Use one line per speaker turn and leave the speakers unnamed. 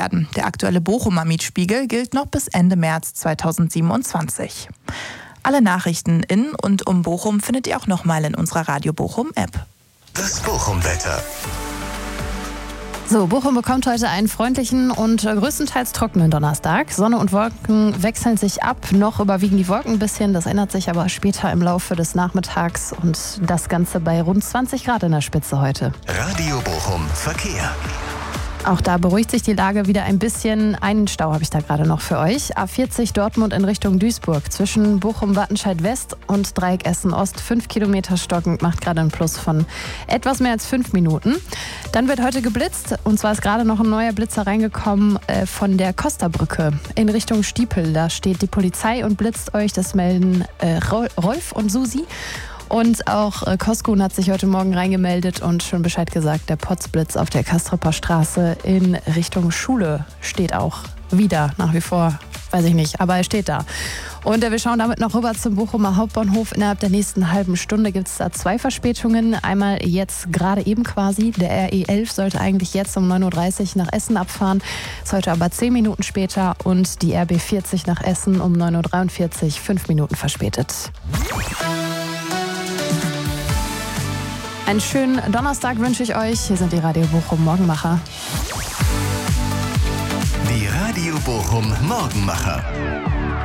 werden. Der aktuelle Bochumer Mietspiegel gilt noch bis Ende März 2027. Alle Nachrichten in und um Bochum findet ihr auch nochmal in unserer Radio Bochum App.
Das Bochum-Wetter.
So, Bochum bekommt heute einen freundlichen und größtenteils trockenen Donnerstag. Sonne und Wolken wechseln sich ab. Noch überwiegen die Wolken ein bisschen. Das ändert sich aber später im Laufe des Nachmittags. Und das Ganze bei rund 20 Grad in der Spitze heute.
Radio Bochum Verkehr.
Auch da beruhigt sich die Lage wieder ein bisschen. Einen Stau habe ich da gerade noch für euch. A40 Dortmund in Richtung Duisburg. Zwischen Bochum-Wattenscheid West und Dreieck Essen Ost 5 Kilometer stockend. Macht gerade einen Plus von etwas mehr als 5 Minuten. Dann wird heute geblitzt. Und zwar ist gerade noch ein neuer Blitzer reingekommen von der Costa-Brücke in Richtung Stiepel. Da steht die Polizei und blitzt euch. Das melden Rolf und Susi. Und auch Koskun hat sich heute Morgen reingemeldet und schon Bescheid gesagt, der Potzblitz auf der Kastropper Straße in Richtung Schule steht auch wieder, nach wie vor, weiß ich nicht, aber er steht da. Und wir schauen damit noch rüber zum Bochumer Hauptbahnhof. Innerhalb der nächsten halben Stunde gibt es da 2 Verspätungen. Einmal jetzt gerade eben quasi. Der RE11 sollte eigentlich jetzt um 9.30 Uhr nach Essen abfahren. Ist heute aber 10 Minuten später. Und die RB40 nach Essen um 9.43 Uhr 5 Minuten verspätet. Einen schönen Donnerstag wünsche ich euch. Hier sind die Radio Bochum Morgenmacher.
Die Radio Bochum Morgenmacher.